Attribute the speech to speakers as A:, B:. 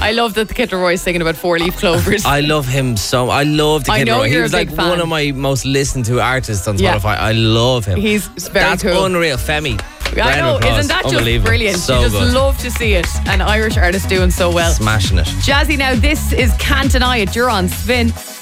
A: I love that the Kid Laroi is singing about 4-leaf clovers.
B: I love him so. I love the
A: I
B: Kid
A: know
B: Laroi. He
A: you're
B: was
A: a
B: like
A: big fan.
B: one of my most listened to artists on
A: Yeah.
B: Spotify. I love him.
A: He's very
B: That's
A: cool.
B: unreal. Femi.
A: I
B: Round
A: know,
B: of applause.
A: isn't that just
B: Unbelievable.
A: brilliant?
B: So
A: you just
B: good.
A: love to see it. An Irish artist doing so well.
B: Smashing it.
A: Jazzy, now this is Can't Deny It. You're on Spin.